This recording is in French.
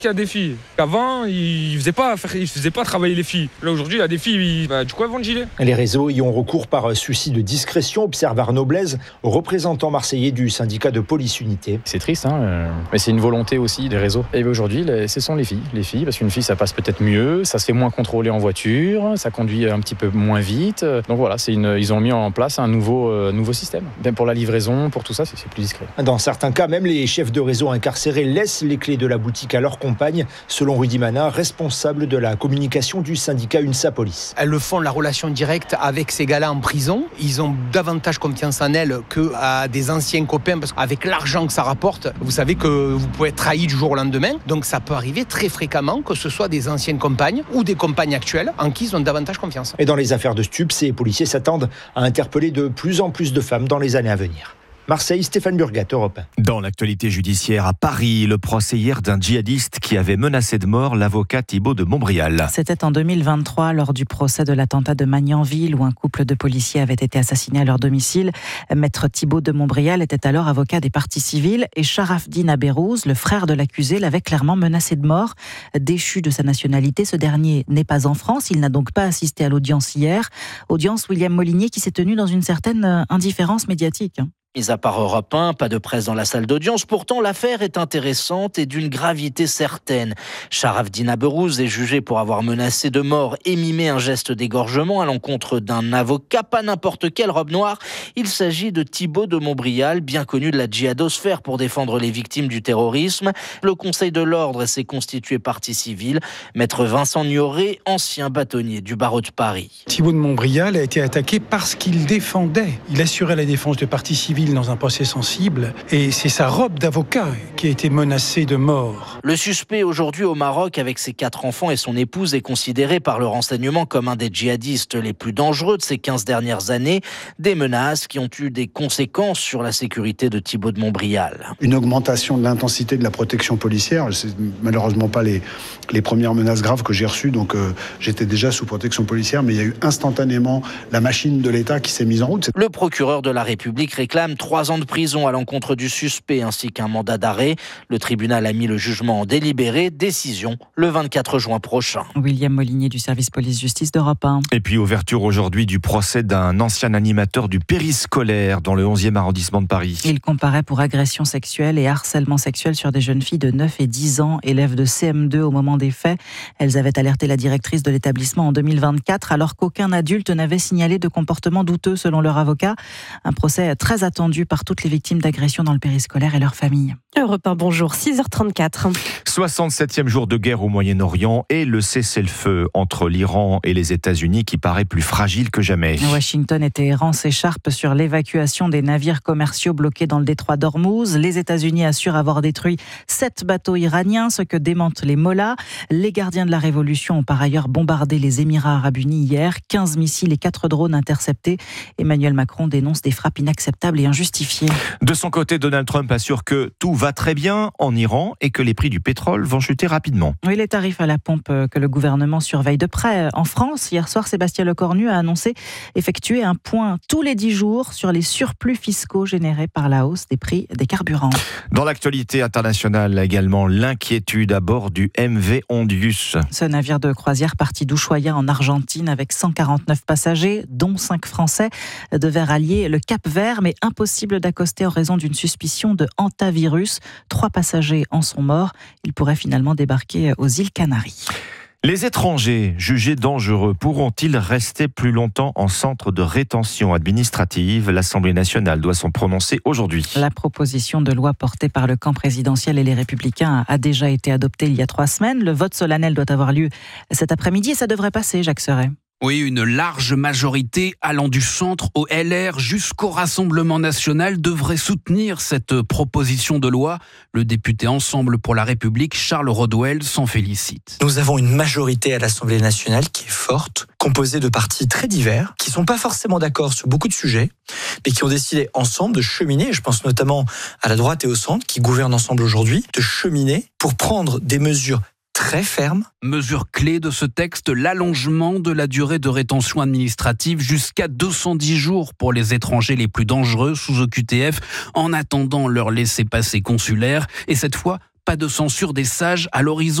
Il y a des filles qu'avant, ils faisaient pas travailler les filles. Là, aujourd'hui, il y a des filles, du coup, elles vont le gilet. Les réseaux y ont recours par souci de discrétion, observe Arnaud Blaise, représentant marseillais du syndicat de police unité. C'est triste, mais c'est une volonté aussi des réseaux. Et aujourd'hui, ce sont les filles, parce qu'une fille, ça passe peut-être mieux, ça se fait moins contrôler en voiture, ça conduit un petit peu moins vite. Donc voilà, ils ont mis en place un nouveau système. Bien pour la livraison, pour tout ça, c'est plus discret. Dans certains cas, même les chefs de réseau incarcérés laissent les clés de la boutique à leur compagne, selon Rudy Mana, responsable de la communication du syndicat UNSA Police. Elles le font la relation directe avec ces gars-là en prison. Ils ont davantage confiance en elles qu'à des anciens copains, parce qu'avec l'argent que ça rapporte, vous savez que vous pouvez être trahi du jour au lendemain. Donc ça peut arriver très fréquemment que ce soit des anciennes compagnes ou des compagnes actuelles en qui ils ont davantage confiance. Et dans les affaires de stupes, ces policiers s'attendent à interpeller de plus en plus de femmes dans les années à venir. Marseille, Stéphane Burgat, Europe 1. Dans l'actualité judiciaire à Paris, le procès hier d'un djihadiste qui avait menacé de mort l'avocat Thibault de Montbrial. C'était en 2023, lors du procès de l'attentat de Magnanville, où un couple de policiers avait été assassiné à leur domicile. Maître Thibault de Montbrial était alors avocat des parties civiles et Sharafdine Aberouz, le frère de l'accusé, l'avait clairement menacé de mort. Déchu de sa nationalité, ce dernier n'est pas en France. Il n'a donc pas assisté à l'audience hier. Audience William Molinier qui s'est tenue dans une certaine indifférence médiatique. Mis à part Europe 1, pas de presse dans la salle d'audience. Pourtant, l'affaire est intéressante et d'une gravité certaine. Sharafdine Aberouz est jugé pour avoir menacé de mort et mimé un geste d'égorgement à l'encontre d'un avocat, pas n'importe quelle robe noire. Il s'agit de Thibault de Montbrial, bien connu de la djihadosphère pour défendre les victimes du terrorisme. Le Conseil de l'Ordre s'est constitué partie civile. Maître Vincent Nioré, ancien bâtonnier du barreau de Paris. Thibault de Montbrial a été attaqué parce qu'il défendait. Il assurait la défense de partie civile dans un procès sensible, et c'est sa robe d'avocat qui a été menacée de mort. Le suspect aujourd'hui au Maroc avec ses 4 enfants et son épouse est considéré par le renseignement comme un des djihadistes les plus dangereux de ces 15 dernières années. Des menaces qui ont eu des conséquences sur la sécurité de Thibault de Montbrial. Une augmentation de l'intensité de la protection policière, c'est malheureusement pas les premières menaces graves que j'ai reçues, donc j'étais déjà sous protection policière, mais il y a eu instantanément la machine de l'État qui s'est mise en route. Le procureur de la République réclame 3 ans de prison à l'encontre du suspect ainsi qu'un mandat d'arrêt. Le tribunal a mis le jugement en délibéré. Décision le 24 juin prochain. William Molinier du service police-justice d'Europe 1. Et puis ouverture aujourd'hui du procès d'un ancien animateur du périscolaire dans le 11e arrondissement de Paris. Il comparaît pour agression sexuelle et harcèlement sexuel sur des jeunes filles de 9 et 10 ans, élèves de CM2 au moment des faits. Elles avaient alerté la directrice de l'établissement en 2024 alors qu'aucun adulte n'avait signalé de comportement douteux selon leur avocat. Un procès très attendu par toutes les victimes d'agressions dans le périscolaire et leurs familles. Europe 1, bonjour, 6h34. 67e jour de guerre au Moyen-Orient et le cessez-le-feu entre l'Iran et les États-Unis qui paraît plus fragile que jamais. Washington et Téhéran s'écharpent sur l'évacuation des navires commerciaux bloqués dans le détroit d'Ormuz. Les États-Unis assurent avoir détruit 7 bateaux iraniens, ce que démentent les mollahs. Les gardiens de la révolution ont par ailleurs bombardé les Émirats arabes unis hier. 15 missiles et 4 drones interceptés. Emmanuel Macron dénonce des frappes inacceptables et injustifiées. De son côté, Donald Trump assure que tout va très bien en Iran et que les prix du pétrole vont chuter rapidement. Oui, les tarifs à la pompe que le gouvernement surveille de près. En France, hier soir, Sébastien Lecornu a annoncé effectuer un point tous les 10 jours sur les surplus fiscaux générés par la hausse des prix des carburants. Dans l'actualité internationale également, l'inquiétude à bord du MV Ondius. Ce navire de croisière parti d'Ushuaia en Argentine avec 149 passagers, dont 5 Français, devait rallier le Cap-Vert, mais impossible d'accoster en raison d'une suspicion de hantavirus. 3 passagers en sont morts. Ils pourraient finalement débarquer aux îles Canaries. Les étrangers jugés dangereux pourront-ils rester plus longtemps en centre de rétention administrative ? L'Assemblée nationale doit s'en prononcer aujourd'hui. La proposition de loi portée par le camp présidentiel et les Républicains a déjà été adoptée il y a 3 semaines. Le vote solennel doit avoir lieu cet après-midi et ça devrait passer, Jacques Serret. Oui, une large majorité allant du centre au LR jusqu'au Rassemblement national devrait soutenir cette proposition de loi. Le député Ensemble pour la République, Charles Rodwell, s'en félicite. Nous avons une majorité à l'Assemblée nationale qui est forte, composée de partis très divers, qui ne sont pas forcément d'accord sur beaucoup de sujets, mais qui ont décidé ensemble de cheminer, je pense notamment à la droite et au centre, qui gouvernent ensemble aujourd'hui, de cheminer pour prendre des mesures très ferme. Mesure clé de ce texte, l'allongement de la durée de rétention administrative jusqu'à 210 jours pour les étrangers les plus dangereux sous OQTF en attendant leur laissez-passer consulaire. Et cette fois, pas de censure des sages à l'horizon.